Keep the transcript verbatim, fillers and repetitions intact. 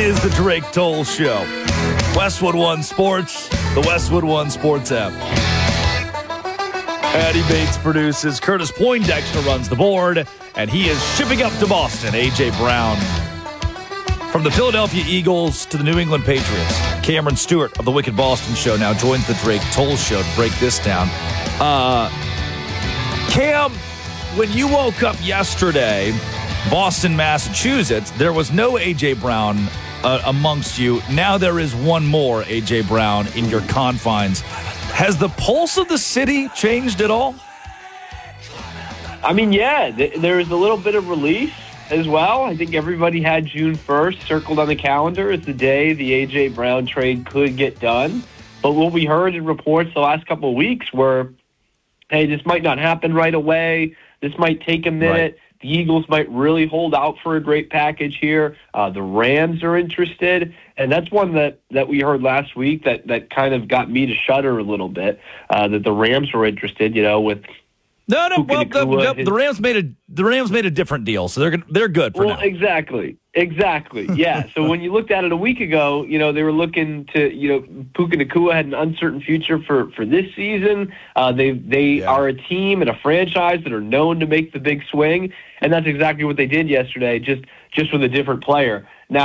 is the Drake Toll Show. Westwood One Sports, the Westwood One Sports app. Addy Bates produces. Curtis Poindexter runs the board, and he is shipping up to Boston. A J. Brown. From the Philadelphia Eagles to the New England Patriots, Cameron Stewart of the Wicked Boston Show now joins the Drake Toll Show to break this down. Uh, Cam, when you woke up yesterday, Boston, Massachusetts, there was no A J. Brown uh, amongst you. Now there is one more A J. Brown in your confines. Has the pulse of the city changed at all? I mean, yeah, th- there is a little bit of relief as well. I think everybody had June first circled on the calendar as the day the A J. Brown trade could get done. But what we heard in reports the last couple of weeks were, hey, this might not happen right away. This might take a minute. Right. The Eagles might really hold out for a great package here. Uh, the Rams are interested. And that's one that, that we heard last week that, that kind of got me to shudder a little bit, uh, that the Rams were interested, you know, with No, no, well, the, the, the Rams made a the Rams made a different deal, so they're they're good for well, now. Exactly, exactly, yeah. So when you looked at it a week ago, you know they were looking to, you know, Puka Nacua had an uncertain future for, for this season. Uh, they they yeah. are a team and a franchise that are known to make the big swing, and that's exactly what they did yesterday, just just with a different player. Now,